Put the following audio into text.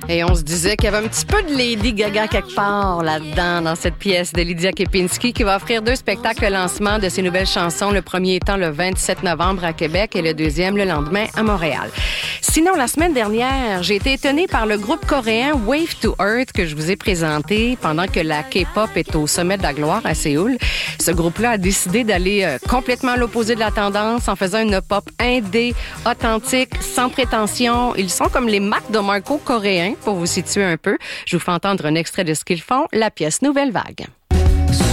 Et on se disait qu'il y avait un petit peu de Lady Gaga quelque part là-dedans, dans cette pièce de Lydia Kepinski, qui va offrir 2 spectacles de lancement de ses nouvelles chansons. Le premier étant le 27 novembre à Québec et le deuxième le lendemain à Montréal. Sinon, la semaine dernière, j'ai été étonnée par le groupe coréen Wave to Earth que je vous ai présenté pendant que la K-pop est au sommet de la gloire à Séoul. Ce groupe-là a décidé d'aller complètement à l'opposé de la tendance en faisant une pop indé, authentique, sans prétention. Ils sont comme les Mac de Marco coréens, pour vous situer un peu. Je vous fais entendre un extrait de ce qu'ils font, la pièce Nouvelle Vague.